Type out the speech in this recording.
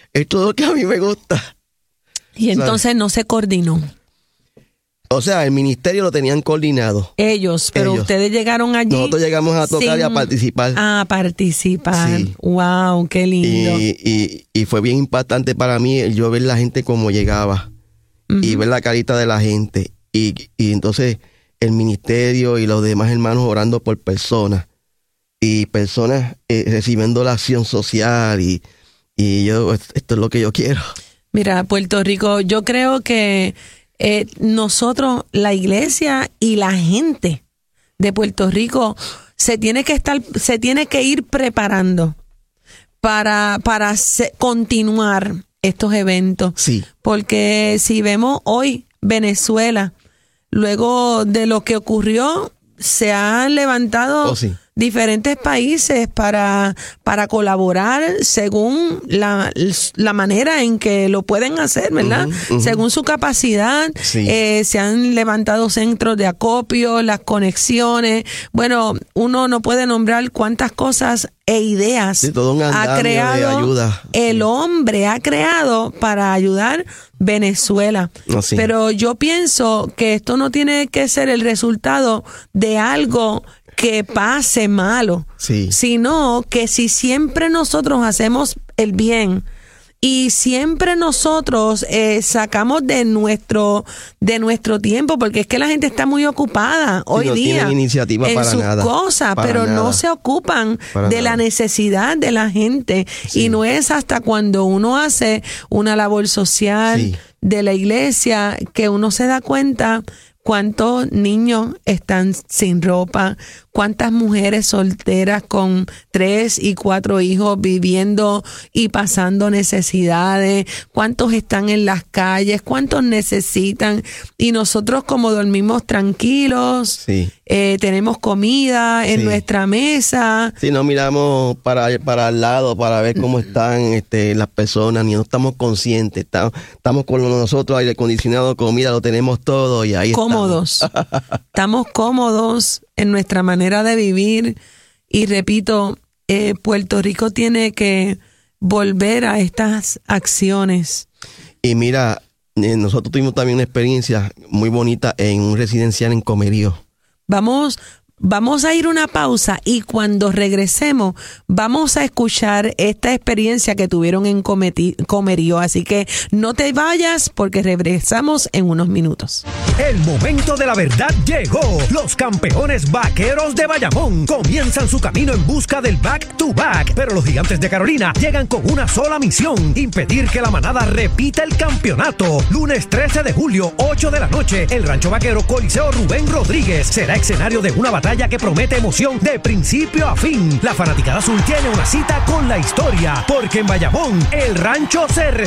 esto es lo que a mí me gusta. Y entonces no se coordinó. O sea, el ministerio lo tenían coordinado. Ellos, pero Ellos. Ustedes llegaron allí. Nosotros llegamos a tocar y a participar. A participar. Sí. Wow, qué lindo. Y fue bien impactante para mí el yo ver la gente como llegaba y ver la carita de la gente. Y entonces el ministerio y los demás hermanos orando por personas. Y personas recibiendo la acción social. Y yo, esto es lo que yo quiero. Mira, Puerto Rico, yo creo que nosotros, la iglesia y la gente de Puerto Rico se tiene que ir preparando para continuar estos eventos. Sí. Porque si vemos hoy Venezuela, luego de lo que ocurrió, se han levantado diferentes países para colaborar según la manera en que lo pueden hacer, ¿verdad? Según su capacidad. Sí. Se han levantado centros de acopio, las conexiones. Bueno, uno no puede nombrar cuántas cosas e ideas todo un ha creado de ayuda. El hombre ha creado para ayudar Venezuela. Pero yo pienso que esto no tiene que ser el resultado de algo que pase malo, sino que si siempre nosotros hacemos el bien y siempre nosotros sacamos de nuestro tiempo, porque es que la gente está muy ocupada hoy día tienen iniciativa en para sus nada, cosas, pero no se ocupan de la necesidad de la gente. Y no es hasta cuando uno hace una labor social de la iglesia que uno se da cuenta cuántos niños están sin ropa, cuántas mujeres solteras con 3 y 4 hijos viviendo y pasando necesidades, cuántos están en las calles, cuántos necesitan. Y nosotros, como dormimos tranquilos, tenemos comida en nuestra mesa. Sí, no miramos para el lado para ver cómo están las personas, ni no estamos conscientes. Estamos con nosotros, aire acondicionado, comida, lo tenemos todo y ahí cómodos. Estamos cómodos en nuestra manera de vivir y repito, Puerto Rico tiene que volver a estas acciones. Y mira, nosotros tuvimos también una experiencia muy bonita en un residencial en Comerío. Vamos a ir a una pausa y cuando regresemos vamos a escuchar esta experiencia que tuvieron en Comerío. Así que no te vayas porque regresamos en unos minutos. El momento de la verdad llegó. Los campeones vaqueros de Bayamón comienzan su camino en busca del back-to-back. Pero los gigantes de Carolina llegan con una sola misión: impedir que la manada repita el campeonato. Lunes 13 de julio, 8 de la noche, el Rancho Vaquero Coliseo Rubén Rodríguez será escenario de una batalla que promete emoción de principio a fin. La fanaticada azul tiene una cita con la historia, porque en Bayamón el rancho se